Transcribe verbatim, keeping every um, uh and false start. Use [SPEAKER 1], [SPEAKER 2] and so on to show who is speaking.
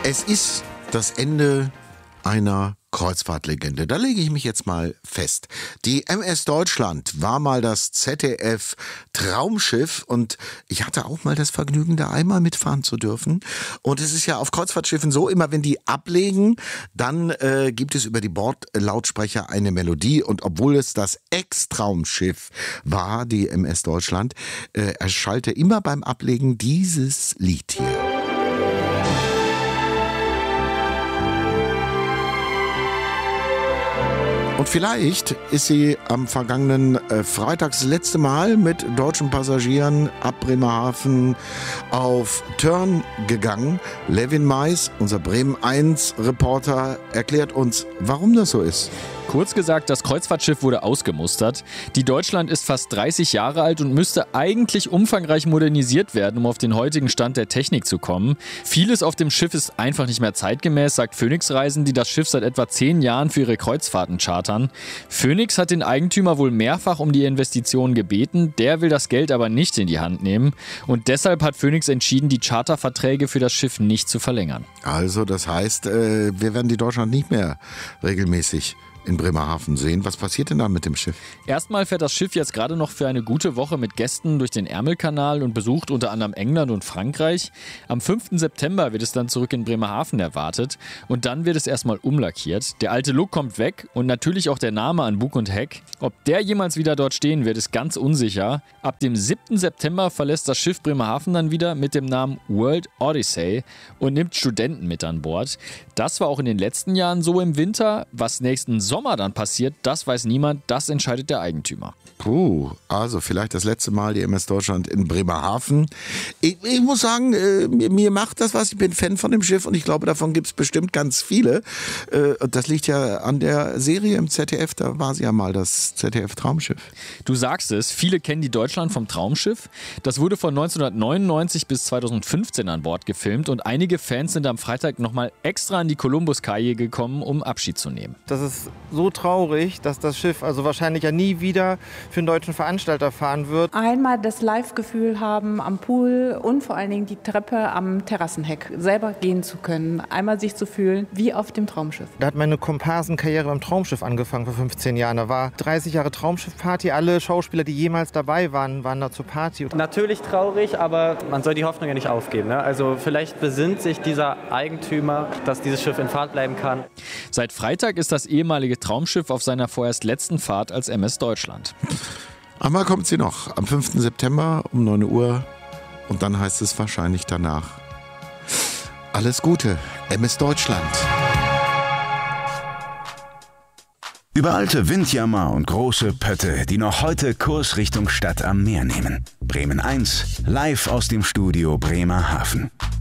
[SPEAKER 1] Es ist das Ende einer Kreuzfahrtlegende. Da lege ich mich jetzt mal fest. Die M S Deutschland war mal das Z D F-Traumschiff und ich hatte auch mal das Vergnügen, da einmal mitfahren zu dürfen. Und es ist ja auf Kreuzfahrtschiffen so, immer wenn die ablegen, dann äh, gibt es über die Bordlautsprecher eine Melodie. Und obwohl es das Ex-Traumschiff war, die M S Deutschland, äh, erschallte immer beim Ablegen dieses Lied hier. Und vielleicht ist sie am vergangenen äh, Freitag das letzte Mal mit deutschen Passagieren ab Bremerhaven auf Törn gegangen. Levin Mais, unser Bremen eins Reporter, erklärt uns, warum das so ist.
[SPEAKER 2] Kurz gesagt, das Kreuzfahrtschiff wurde ausgemustert. Die Deutschland ist fast dreißig Jahre alt und müsste eigentlich umfangreich modernisiert werden, um auf den heutigen Stand der Technik zu kommen. Vieles auf dem Schiff ist einfach nicht mehr zeitgemäß, sagt Phoenix Reisen, die das Schiff seit etwa zehn Jahren für ihre Kreuzfahrten chartern. Phoenix hat den Eigentümer wohl mehrfach um die Investitionen gebeten, der will das Geld aber nicht in die Hand nehmen. Und deshalb hat Phoenix entschieden, die Charterverträge für das Schiff nicht zu verlängern.
[SPEAKER 1] Also das heißt, äh, wir werden die Deutschland nicht mehr regelmäßig in Bremerhaven sehen. Was passiert denn da mit dem Schiff?
[SPEAKER 2] Erstmal fährt das Schiff jetzt gerade noch für eine gute Woche mit Gästen durch den Ärmelkanal und besucht unter anderem England und Frankreich. Am fünften September wird es dann zurück in Bremerhaven erwartet und dann wird es erstmal umlackiert. Der alte Look kommt weg und natürlich auch der Name an Bug und Heck. Ob der jemals wieder dort stehen wird, ist ganz unsicher. Ab dem siebten September verlässt das Schiff Bremerhaven dann wieder mit dem Namen World Odyssey und nimmt Studenten mit an Bord. Das war auch in den letzten Jahren so im Winter. Was nächsten Sommer dann passiert, das weiß niemand, das entscheidet der Eigentümer.
[SPEAKER 1] Puh, also vielleicht das letzte Mal die M S Deutschland in Bremerhaven. Ich, ich muss sagen, äh, mir, mir macht das was. Ich bin Fan von dem Schiff und ich glaube, davon gibt es bestimmt ganz viele. Äh, das liegt ja an der Serie im Z D F, da war sie ja mal das Z D F-Traumschiff.
[SPEAKER 2] Du sagst es, viele kennen die Deutschland vom Traumschiff. Das wurde von neunzehnhundertneunundneunzig bis zweitausendfünfzehn an Bord gefilmt und einige Fans sind am Freitag nochmal extra an die Kolumbuskaje gekommen, um Abschied zu nehmen.
[SPEAKER 3] Das ist so traurig, dass das Schiff also wahrscheinlich ja nie wieder für einen deutschen Veranstalter fahren wird.
[SPEAKER 4] Einmal das Live-Gefühl haben am Pool und vor allen Dingen die Treppe am Terrassenheck selber gehen zu können. Einmal sich zu fühlen wie auf dem Traumschiff.
[SPEAKER 3] Da hat meine Komparsenkarriere beim Traumschiff angefangen vor fünfzehn Jahren. Da war dreißig Jahre Traumschiff-Party. Alle Schauspieler, die jemals dabei waren, waren da zur Party.
[SPEAKER 5] Natürlich traurig, aber man soll die Hoffnung ja nicht aufgeben. Ne? Also vielleicht besinnt sich dieser Eigentümer, dass dieses Schiff in Fahrt bleiben kann.
[SPEAKER 2] Seit Freitag ist das ehemalige Traumschiff auf seiner vorerst letzten Fahrt als M S Deutschland.
[SPEAKER 1] Einmal kommt sie noch, am fünften September um neun Uhr und dann heißt es wahrscheinlich danach alles Gute, M S Deutschland.
[SPEAKER 6] Über alte Windjammer und große Pötte, die noch heute Kurs Richtung Stadt am Meer nehmen. Bremen eins, live aus dem Studio Bremerhaven.